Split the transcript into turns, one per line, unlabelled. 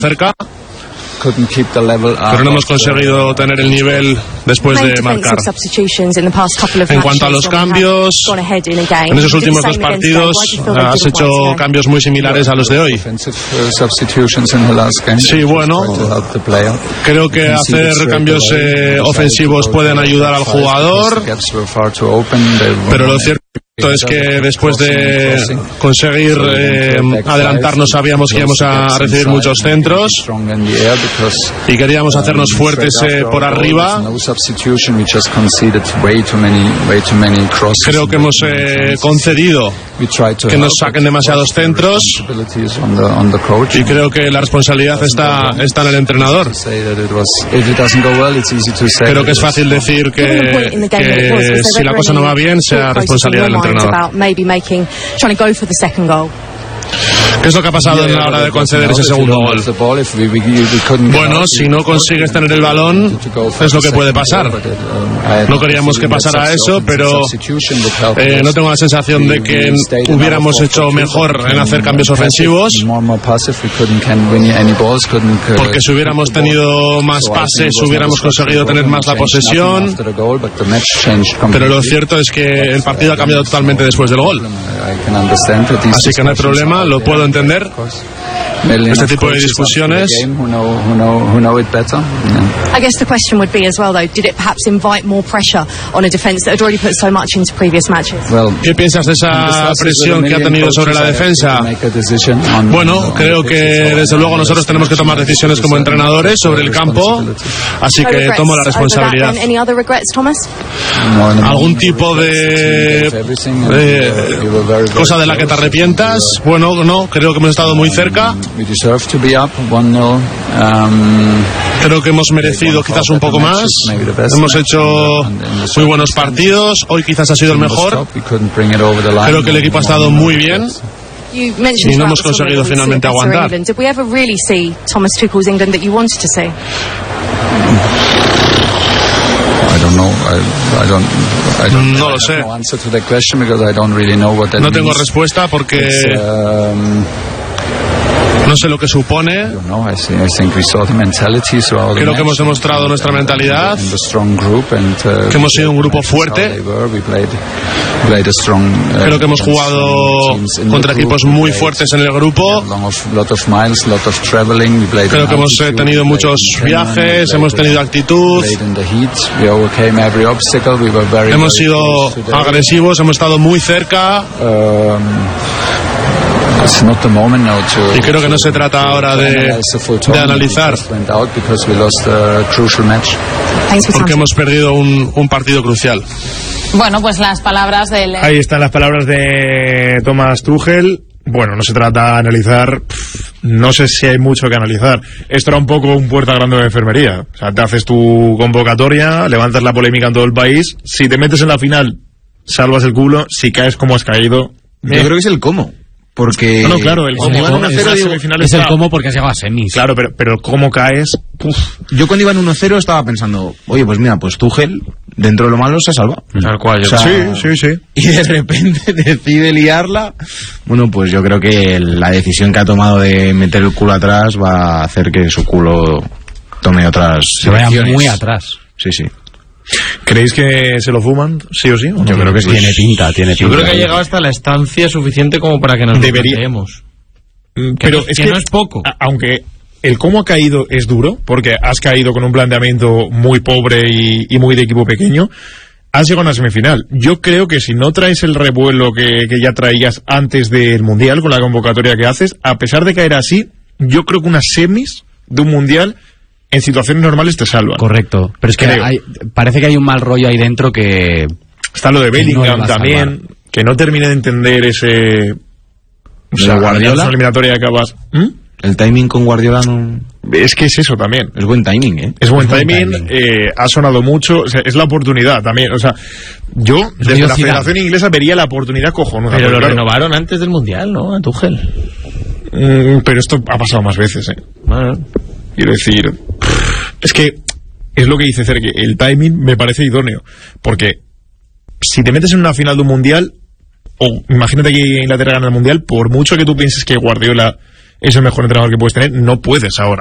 cerca, pero no hemos conseguido tener el nivel después de marcar. En cuanto a los cambios, en esos últimos dos partidos has hecho cambios muy similares a los de hoy. Sí, bueno, creo que hacer cambios ofensivos pueden ayudar al jugador, pero lo cierto es que después de conseguir adelantarnos sabíamos que íbamos a recibir muchos centros y queríamos hacernos fuertes por arriba. Creo que hemos concedido que nos saquen demasiados centros y creo que la responsabilidad está en el entrenador. Creo que es fácil decir que si la cosa no va bien sea responsabilidad del entrenador. ¿Qué es lo que ha pasado en la hora de conceder ese segundo gol? Bueno, si no consigues tener el balón, es lo que puede pasar. No queríamos que pasara eso, pero no tengo la sensación de que hubiéramos hecho mejor en hacer cambios ofensivos, porque si hubiéramos tenido más pases, hubiéramos conseguido tener más la posesión, pero lo cierto es que el partido ha cambiado totalmente después del gol. Así que no hay problema, lo puedo entender. Este tipo de discusiones.
I guess the question would be as well, though, did it perhaps invite more pressure on a defense that had already put so much into previous matches?
¿Qué piensas de esa presión que ha tenido sobre la defensa? Bueno, creo que desde luego nosotros tenemos que tomar decisiones como entrenadores sobre el campo, así que tomo la responsabilidad. ¿Algún tipo de cosa de la que te arrepientas? Bueno, no, creo que hemos estado muy cerca. Creo que hemos merecido quizás un poco más. Hemos hecho muy buenos partidos. Hoy quizás ha sido el mejor. Creo que el equipo ha estado muy bien y no hemos conseguido finalmente aguantar. No lo sé. No tengo respuesta porque no sé lo que supone. Creo que hemos demostrado nuestra mentalidad, que hemos sido un grupo fuerte. Creo que hemos jugado contra equipos muy fuertes en el grupo. Creo que hemos tenido muchos viajes, hemos tenido actitud, hemos sido agresivos, hemos estado muy cerca. Y creo que no se trata ahora de analizar, porque hemos perdido un partido crucial.
Bueno, pues las palabras del...
Ahí están las palabras de Thomas Tuchel. Bueno, no se trata de analizar, no sé si hay mucho que analizar. Esto era un poco un Puerta Grande de enfermería. O sea, te haces tu convocatoria, levantas la polémica en todo el país. Si te metes en la final, salvas el culo. Si caes como has caído...
Yo creo que es el cómo. Porque...
No, claro, el cómo
es el cómo porque has llegado a semis.
Claro, pero cómo caes...
Yo cuando iba en 1-0 estaba pensando, oye, pues mira, pues Tuchel, dentro de lo malo, se salva.
Tal cual, sí.
Y de repente decide liarla. Bueno, pues yo creo que la decisión que ha tomado de meter el culo atrás va a hacer que su culo tome otras...
Se vaya muy atrás.
Sí.
¿Creéis que se lo fuman, sí o sí? ¿O no?
Yo creo que sí.
Tiene pinta.
Yo creo que ha llegado hasta la estancia suficiente como para que nos lo planteemos.
Pero es que no es poco. Aunque el cómo ha caído es duro, porque has caído con un planteamiento muy pobre y muy de equipo pequeño, has llegado a una semifinal. Yo creo que si no traes el revuelo que ya traías antes del Mundial, con la convocatoria que haces, a pesar de caer así, yo creo que unas semis de un Mundial... en situaciones normales te salvan.
Correcto. Pero es que parece que hay un mal rollo ahí dentro que...
Está lo de Bellingham también, que no termine de entender ese... O sea, Guardiola, eliminatoria que acabas...
El timing con Guardiola no...
Es que es eso también.
Es buen timing, ¿eh?
Es buen timing. Ha sonado mucho. O sea, es la oportunidad también. O sea, yo, desde la Federación Inglesa, vería la oportunidad cojonuda.
Pero lo renovaron antes del Mundial, ¿no? A Tuchel.
Pero esto ha pasado más veces, ¿eh?
Bueno...
Quiero decir, es que es lo que dice Sergio, el timing me parece idóneo, porque si te metes en una final de un Mundial, o imagínate que Inglaterra gana el Mundial, por mucho que tú pienses que Guardiola es el mejor entrenador que puedes tener, no puedes ahora